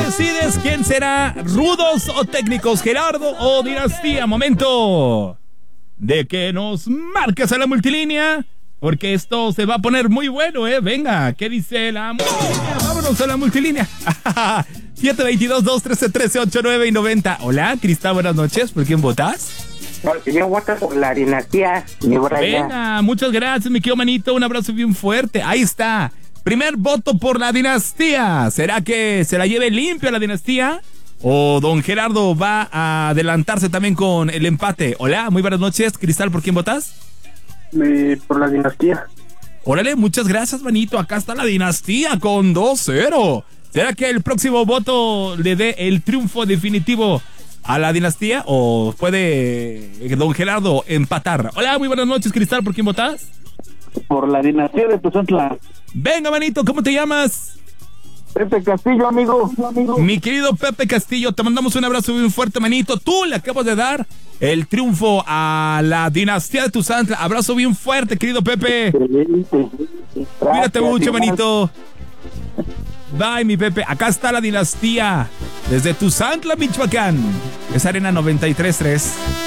decides quién será, rudos o técnicos, Gerardo o Dinastía. Momento de que nos marques a la multilínea, porque esto se va a poner muy bueno, Venga, ¿qué dice la multilínea? Vámonos a la multilínea. 722-213-1389 y 90. Hola, Cristal, buenas noches. ¿Por quién votas? Yo voto por la Dinastía. Venga, muchas gracias, mi querido manito. Un abrazo bien fuerte. Ahí está. Primer voto por la Dinastía. ¿Será que se la lleve limpio la Dinastía? ¿O don Gerardo va a adelantarse también con el empate? Hola, muy buenas noches. Cristal, ¿por quién votas? Por la Dinastía. Órale, muchas gracias, manito. Acá está la Dinastía con 2-0. ¿Será que el próximo voto le dé el triunfo definitivo a la Dinastía? ¿O puede don Gerardo empatar? Hola, muy buenas noches, Cristal. ¿Por quién votas? Por la Dinastía de Tuzantla. Venga, manito, ¿cómo te llamas? Pepe Castillo, amigo. Mi querido Pepe Castillo, te mandamos un abrazo bien fuerte, manito. Tú le acabas de dar el triunfo a la Dinastía de Tuzantla. Abrazo bien fuerte, querido Pepe. Excelente. Cuídate mucho, manito. Bye, mi Pepe. Acá está la Dinastía desde Tuzantla, Michoacán. Es Arena 93.3.